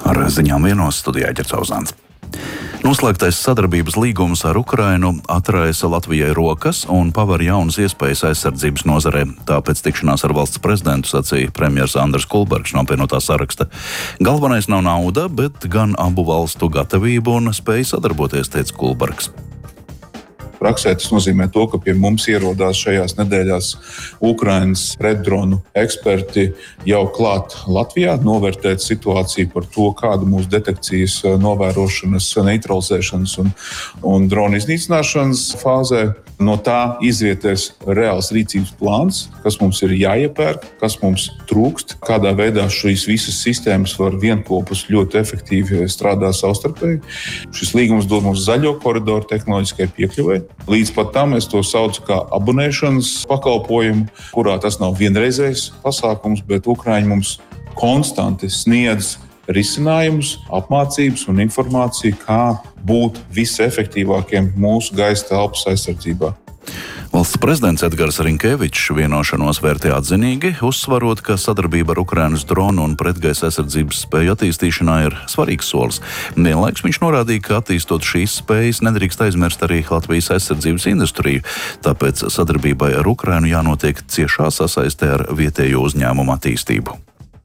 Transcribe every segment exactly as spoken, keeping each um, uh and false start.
Ar ziņām vienos studijā Ģercauzāns. Noslēgtais sadarbības līgums ar Ukrainu atraisa Latvijai rokas un paver jaunas iespējas aizsardzības nozarē. Tāpēc tikšanās ar valsts prezidentu sacīja premjers Andris Kulbergs no apvienotā saraksta. Galvenais nav nauda, bet gan abu valstu gatavība un spēja sadarboties, teica Kulbergs. Praksē tas nozīmē to, ka pie mums ierodās šajās nedēļās Ukrainas pretdronu eksperti jau klāt Latvijā, novērtēt situāciju par to, kāda mūsu detekcijas, novērošanas, neutralizēšanas un, un dronu iznīcināšanas fāzē. No tā izrietēs reāls rīcības plāns, kas mums ir jāiepērk, kas mums trūkst, kādā veidā šīs visas sistēmas var vienkopus ļoti efektīvi strādāt savstarpēji. Šis līgums dod mums zaļo koridoru tehnoloģiskai piekļuvai. Līdz pat tam es to saucu kā abonēšanas pakalpojumu, kurā tas nav vienreizējs pasākums, bet Ukraiņi mums konstanti sniedz risinājumus, apmācības un informāciju, kā būt visefektīvākiem mūsu gaisa telpas aizsardzībā. Valsts prezidents Edgars Rinkevičs vienošanos vērtē atzinīgi, uzsvarot, ka sadarbība ar Ukrainas dronu un pretgaisa aizsardzības spēju attīstīšanā ir svarīgs solis. Vienlaikus viņš norādīja, ka attīstot šīs spējas nedrīkst aizmirst arī Latvijas aizsardzības industriju, tāpēc sadarbībai ar Ukrainu jānotiek ciešā sasaistē ar vietējo uzņēmumu attīstību.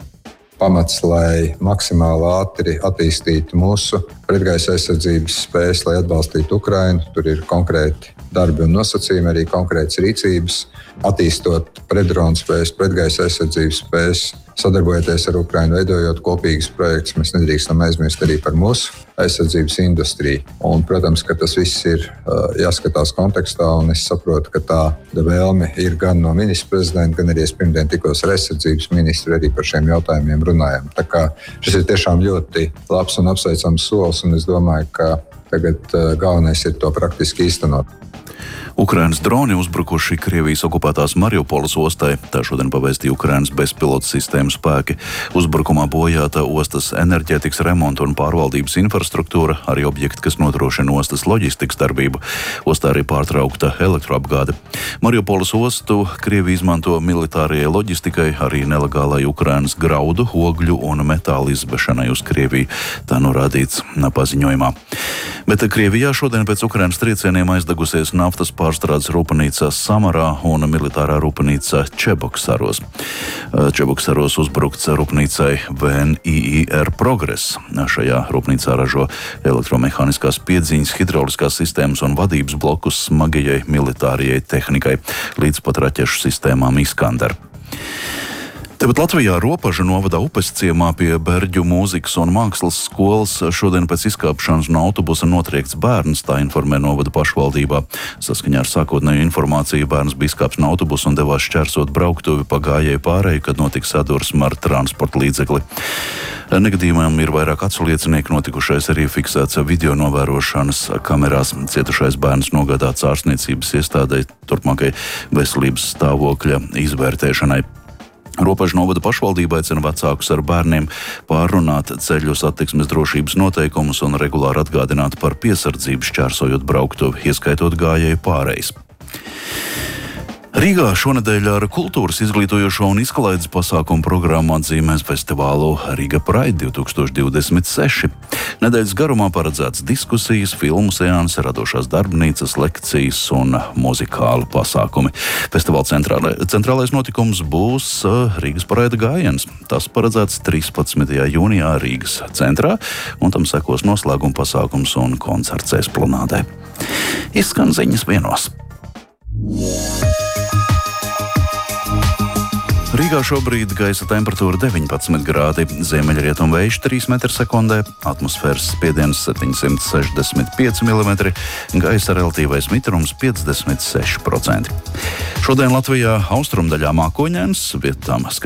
Pamats, lai maksimāli ātri attīstītu mūsu pretgaisa aizsardzības spējas, lai atbalstītu Ukrainu. Tur ir konkrēti darbi un nosacījumi, arī konkrētas rīcības. Attīstot pretdronu spējas, pretgaisa aizsardzības spējas, sadarbojoties ar Ukrainu, veidojot kopīgus projektus, mēs nedrīkstam aizmirst arī par mūsu aizsardzības industriju. Un, protams, ka tas viss ir uh, jāskatās kontekstā, un es saprotu, ka tāda vēlme ir gan no ministra prezidenta, gan arī es pirmdien tikos ar aizsardzības ministru, arī par šiem jautājumiem runājam. Tā kā šis ir tiešām ļoti labs un apsveicams solis, un es domāju, ka tagad uh, galvenais ir to praktiski īstenot. Ukrainas droni uzbrukuši Krievijas okupētās Mariupoles ostai, tā šodien pavēstīja Ukrainas bezpilotu sistēmu spēki. Uzbrukumā bojāta ostas enerģētikas remonta un pārvaldības infrastruktūra, arī objekti, kas nodrošina ostas loģistikas darbību. Ostā arī pārtraukta elektroapgāde. Mariupoles ostu Krievija izmanto militārajai loģistikai, arī nelegālai Ukrainas graudu, ogļu un metālu izvešanai uz Krieviju. Tā norādīts paziņojumā. Bet Krievijā šodien pēc Ukrainas triecieniem aizdegusies naftas pārstrādes rūpnīca Samarā un militārā rūpnīca Čeboksaros. Čeboksaros uzbrukts rūpnīcai V N I I R Progress. Šajā rūpnīcā ražo elektromehāniskās piedziņas, hidrauliskās sistēmas un vadības blokus smagajai militārajai tehnikai, līdz pat raķešu sistēmām Iskander. Tepat Latvijā Ropažu novada Upes ciemā pie Berģu mūzikas un mākslas skolas šodien pēc izkāpšanas no autobusa notriekts bērns, tā informē novada pašvaldībā. Saskaņā ar sākotnēju informāciju bērns bija izkāps no autobusa un devās šķērsot brauktuvi pa gājēju pārēju, kad notika sadursme ar transporta līdzekli. Negadījumam ir vairāk aculiecinieki, notikušais arī fiksēts video novērošanas kamerās. Cietušais bērns nogādāts ārstniecības iestādei turpmākai veselības stāvokļa izvērtēšanai. Ropažu novada pašvaldība aicina vecākus ar bērniem pārrunāt ceļu satiksmes drošības noteikumus un regulāri atgādināt par piesardzību šķērsojot brauktuvi, ieskaitot gājēju pārejas. Rīgā šonedēļ ar kultūras izglītojošo un izklaides pasākumu programmu atzīmēs festivālu Riga Pride divtūkstoš divdesmit seši. Nedēļas garumā paredzēts diskusijas, filmu seanses, radošās darbnīcas, lekcijas un muzikāli pasākumi. Festivāla centrālai, centrālais notikums būs Rīgas Pride gājiens. Tas paredzēts trīspadsmitajā jūnijā Rīgas centrā, un tam sekos noslēguma pasākums un koncerts Esplanādē. Izskan ziņas vienos. Rīgā šobrīd gaisa temperatūra deviņpadsmit grādi, ziemeļrietumu vējš trīs metri sekundē, atmosfēras spiediens septiņsimt sešdesmit pieci milimetri, gaisa relatīvais mitrums piecdesmit seši procenti. Šodien Latvijā austrumdaļā mākoņains, vietām